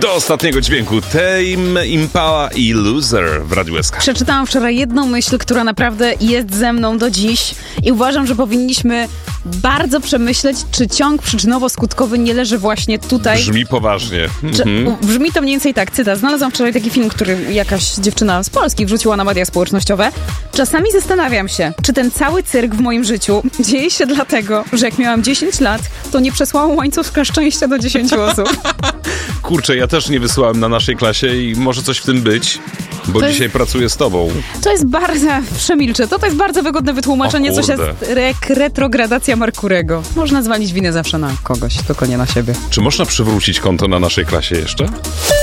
Do ostatniego dźwięku Tame Impala i Loser w Radiu SK. Przeczytałam wczoraj jedną myśl, która naprawdę jest ze mną do dziś i uważam, że powinniśmy bardzo przemyśleć, czy ciąg przyczynowo-skutkowy nie leży właśnie tutaj. Brzmi poważnie. Brzmi to mniej więcej tak, cytat. Znalazłam wczoraj taki film, który jakaś dziewczyna z Polski wrzuciła na media społecznościowe. Czasami zastanawiam się, czy ten cały cyrk w moim życiu dzieje się dlatego, że jak miałam 10 lat, to nie przesłałam łańcuszka szczęścia do 10 osób. Kurczę, ja też nie wysłałem na naszej klasie i może coś w tym być, bo dzisiaj pracuję z tobą. To jest bardzo, przemilczę, to jest bardzo wygodne wytłumaczenie, coś jest retrogradacja Merkurego. Można zwalić winę zawsze na kogoś, tylko nie na siebie. Czy można przywrócić konto na naszej klasie jeszcze?